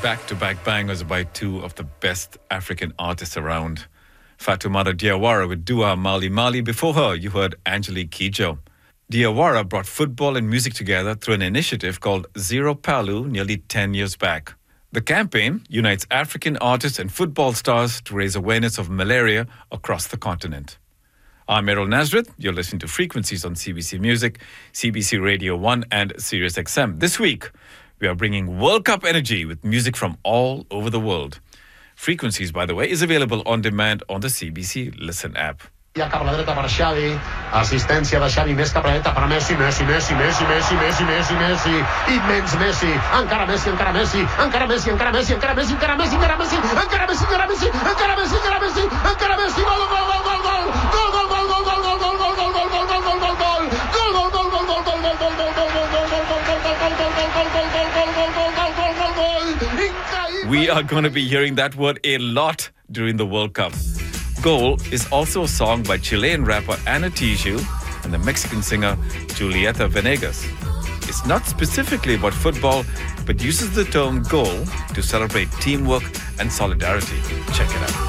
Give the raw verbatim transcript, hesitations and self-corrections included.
back-to-back bangers by two of the best African artists around. Fatoumata Diawara with Dua Mali Mali. Before her, you heard Angelique Kidjo. Diawara brought football and music together through an initiative called Zero Palu nearly ten years back. The campaign unites African artists and football stars to raise awareness of malaria across the continent. I'm Errol Nazareth. You're listening to Frequencies on C B C Music, C B C Radio one and Sirius X M. This week, we are bringing World Cup energy with music from all over the world. Frequencies, by the way, is available on demand on the C B C Listen app. Ja cap a la dreta per Xavi, assistència de Xavi més cap a la dreta per Messi, Messi, Messi, Messi, Messi, Messi, Messi, Messi, immens Messi, encara Messi, encara Messi, encara Messi, encara Messi, encara Messi, encara Messi, encara Messi, encara Messi, encara Messi, encara Messi, encara Messi, encara Messi, gol, gol, gol, gol, gol, gol, gol, gol, gol, gol, gol, gol, gol, gol, gol, gol, gol, gol, We are going to be hearing that word a lot during the World Cup. Goal is also a song by Chilean rapper Ana Tijoux and the Mexican singer Julieta Venegas. It's not specifically about football, but uses the term goal to celebrate teamwork and solidarity. Check it out.